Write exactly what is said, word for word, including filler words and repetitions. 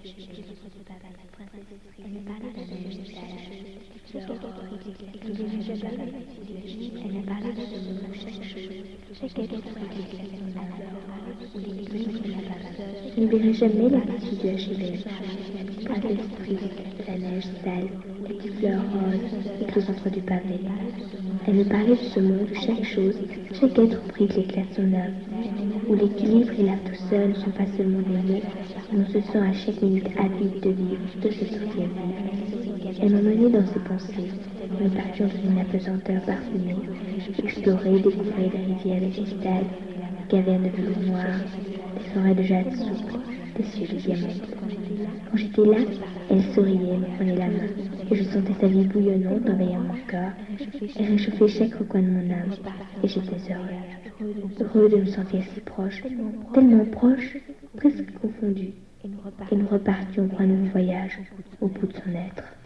Elle me parlait de son moustache, de fleurs roses, et que je n'avais jamais vue. Elle me parlait de ce monde où chaque chose, chaque être qui éclate son âme, où l'équilibre et la vapeur. Je n'oublierai jamais l'attitude du H L M, prince d'esprit, la neige sale, les petites fleurs roses, écloses entre du pavé. Elle me parlait de ce monde où chaque chose, chaque être brille l'éclat de son âme, où l'équilibre et la douceur ne sont pas seulement des mots, mais on se sent à chaque minute avide de vivre, de se sentir vivre. Elle m'emmenait dans ses pensées, nous partions dans une apesanteur parfumée, explorer, découvrir des rivières de cristal, des cavernes de velours noir, des forêts de jade souple, des cieux de diamants bleus. Quand j'étais là, elle souriait, me prenait la main, et je sentais sa vie bouillonnante envahir mon corps. Elle réchauffait chaque recoin de mon âme, et j'étais heureux, heureux de me sentir si proche, tellement proche, presque confondu. Et nous repartions pour un nouveau voyage au bout de son être.